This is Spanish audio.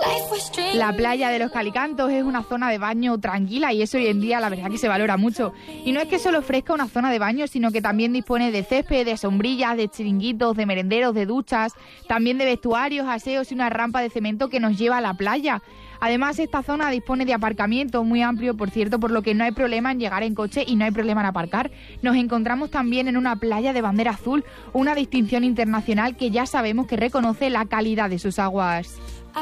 La playa de los Calicantos es una zona de baño tranquila y eso hoy en día la verdad que se valora mucho. Y no es que solo ofrezca una zona de baño, sino que también dispone de césped, de sombrillas, de chiringuitos, de merenderos, de duchas, también de vestuarios, aseos y una rampa de cemento que nos lleva a la playa. Además, esta zona dispone de aparcamiento muy amplio, por cierto, por lo que no hay problema en llegar en coche y no hay problema en aparcar. Nos encontramos también en una playa de bandera azul, una distinción internacional que ya sabemos que reconoce la calidad de sus aguas.